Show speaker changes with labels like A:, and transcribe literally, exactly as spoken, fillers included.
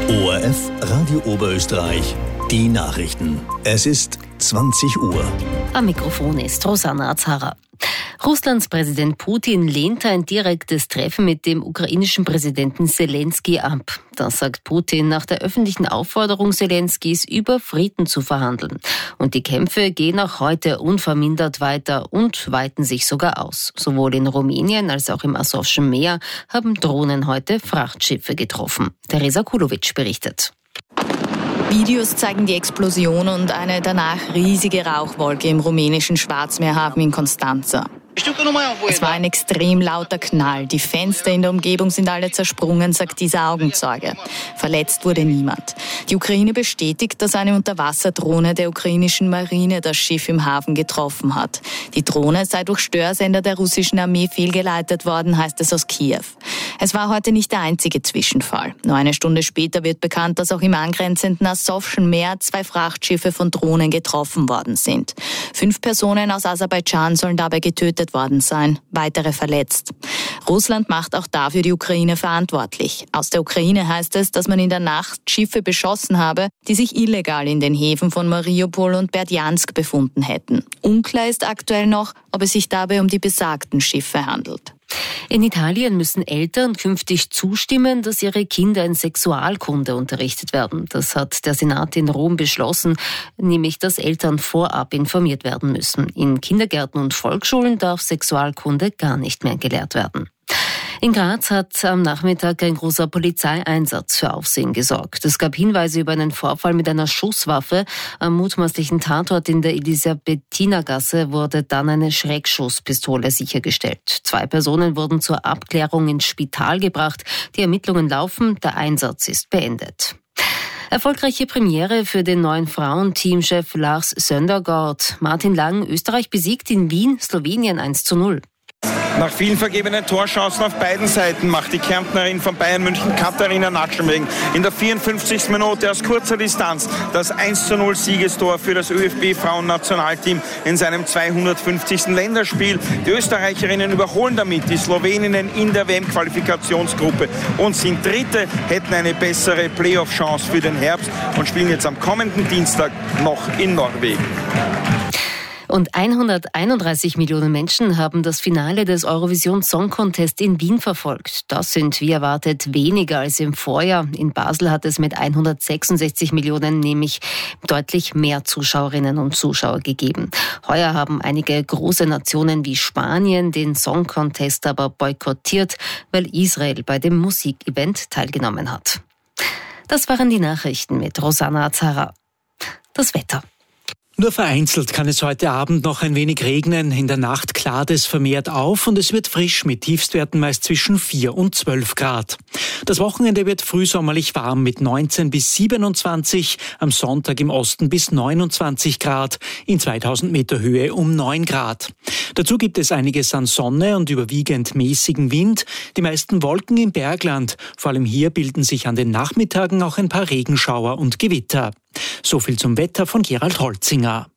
A: O R F Radio Oberösterreich, die Nachrichten. Es ist zwanzig Uhr.
B: Am Mikrofon ist Rosanna Azara. Russlands Präsident Putin lehnt ein direktes Treffen mit dem ukrainischen Präsidenten Selenskyj ab. Das sagt Putin nach der öffentlichen Aufforderung Selenskys, über Frieden zu verhandeln. Und die Kämpfe gehen auch heute unvermindert weiter und weiten sich sogar aus. Sowohl in Rumänien als auch im Asowschen Meer haben Drohnen heute Frachtschiffe getroffen. Teresa Kulovic berichtet.
C: Videos zeigen die Explosion und eine danach riesige Rauchwolke im rumänischen Schwarzmeerhafen in Constanța. Es war ein extrem lauter Knall. Die Fenster in der Umgebung sind alle zersprungen, sagt dieser Augenzeuge. Verletzt wurde niemand. Die Ukraine bestätigt, dass eine Unterwasserdrohne der ukrainischen Marine das Schiff im Hafen getroffen hat. Die Drohne sei durch Störsender der russischen Armee fehlgeleitet worden, heißt es aus Kiew. Es war heute nicht der einzige Zwischenfall. Nur eine Stunde später wird bekannt, dass auch im angrenzenden Asowschen Meer zwei Frachtschiffe von Drohnen getroffen worden sind. Fünf Personen aus Aserbaidschan sollen dabei getötet worden sein, weitere verletzt. Russland macht auch dafür die Ukraine verantwortlich. Aus der Ukraine heißt es, dass man in der Nacht Schiffe beschossen habe, die sich illegal in den Häfen von Mariupol und Berdjansk befunden hätten. Unklar ist aktuell noch, ob es sich dabei um die besagten Schiffe handelt.
B: In Italien müssen Eltern künftig zustimmen, dass ihre Kinder in Sexualkunde unterrichtet werden. Das hat der Senat in Rom beschlossen, nämlich dass Eltern vorab informiert werden müssen. In Kindergärten und Volksschulen darf Sexualkunde gar nicht mehr gelehrt werden. In Graz hat am Nachmittag ein großer Polizeieinsatz für Aufsehen gesorgt. Es gab Hinweise über einen Vorfall mit einer Schusswaffe. Am mutmaßlichen Tatort in der Elisabethinergasse wurde dann eine Schreckschusspistole sichergestellt. Zwei Personen wurden zur Abklärung ins Spital gebracht. Die Ermittlungen laufen, der Einsatz ist beendet. Erfolgreiche Premiere für den neuen Frauenteamchef Lars Søndergaard. Martin Lang, Österreich besiegt in Wien Slowenien eins zu null.
D: Nach vielen vergebenen Torchancen auf beiden Seiten macht die Kärntnerin von Bayern München Katharina Natschenwegen in der vierundfünfzigsten Minute aus kurzer Distanz das eins zu null Siegestor für das ÖFB-Frauennationalteam in seinem zweihundertfünfzigsten Länderspiel. Die Österreicherinnen überholen damit die Sloweninnen in der W M-Qualifikationsgruppe und sind Dritte, hätten eine bessere Playoff-Chance für den Herbst und spielen jetzt am kommenden Dienstag noch in Norwegen.
B: Und hunderteinunddreißig Millionen Menschen haben das Finale des Eurovision Song Contest in Wien verfolgt. Das sind wie erwartet weniger als im Vorjahr. In Basel hat es mit hundertsechsundsechzig Millionen nämlich deutlich mehr Zuschauerinnen und Zuschauer gegeben. Heuer haben einige große Nationen wie Spanien den Song Contest aber boykottiert, weil Israel bei dem Musikevent teilgenommen hat. Das waren die Nachrichten mit Rosanna Azara. Das Wetter.
E: Nur vereinzelt kann es heute Abend noch ein wenig regnen. In der Nacht klart es vermehrt auf und es wird frisch mit Tiefstwerten meist zwischen vier und zwölf Grad. Das Wochenende wird frühsommerlich warm mit neunzehn bis siebenundzwanzig, am Sonntag im Osten bis neunundzwanzig Grad, in zweitausend Meter Höhe um neun Grad. Dazu gibt es einiges an Sonne und überwiegend mäßigen Wind, die meisten Wolken im Bergland. Vor allem hier bilden sich an den Nachmittagen auch ein paar Regenschauer und Gewitter. So viel zum Wetter von Gerald Holzinger.